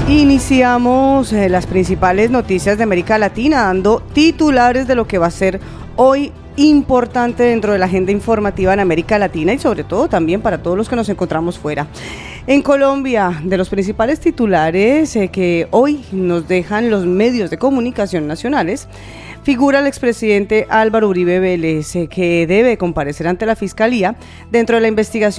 Iniciamos las principales noticias de América Latina, dando titulares de lo que va a ser hoy importante dentro de la agenda informativa en América Latina y sobre todo también para todos los que nos encontramos fuera. En Colombia, de los principales titulares que hoy nos dejan los medios de comunicación nacionales, figura el expresidente Álvaro Uribe Vélez, que debe comparecer ante la Fiscalía dentro de la investigación